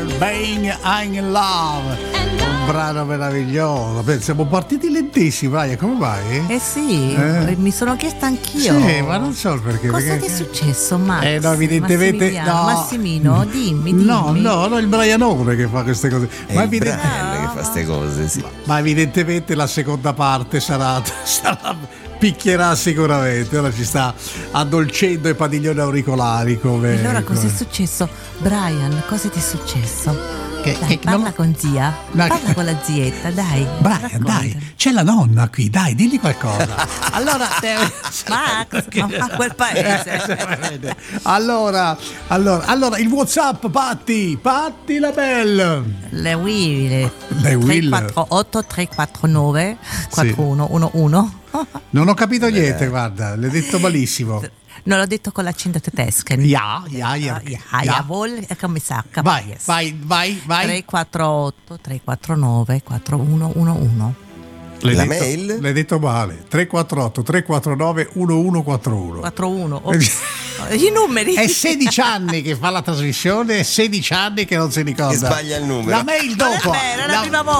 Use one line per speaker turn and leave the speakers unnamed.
Being I'm in Love. Un brano meraviglioso. Siamo partiti lentissimi, Brian, come vai?
Sì, mi sono chiesta anch'io.
Sì, ma non so perché.
Cosa ti è successo, Max?
No, evidentemente no.
Massimino, dimmi.
No, il Brianone che fa queste cose.
È il Brian che fa queste cose, sì.
Ma evidentemente la seconda parte sarà picchierà sicuramente. Ora ci sta addolcendo i padiglioni auricolari come.
Allora cosa è successo? Brian, cosa ti è successo? Dai, parla con zia, parla con la zietta, dai.
Brian,
racconta.
dai, c'è la nonna qui, dai, digli qualcosa. Allora,
Max, ma quel paese.
Allora, il WhatsApp, Patti la belle.
Le Will. 348 349 4111.
Non ho capito niente, guarda, l'hai detto malissimo.
Non l'ho detto con l'accento tedesco. Jawohl, come sacca.
Vai.
348 349 4111.
Mail?
L'hai detto male. 348 349 1141.
41. I numeri.
È 16 anni che fa la trasmissione, è 16 anni che non si ricorda.
Che sbaglia il numero.
La mail dopo.
Era la prima volta.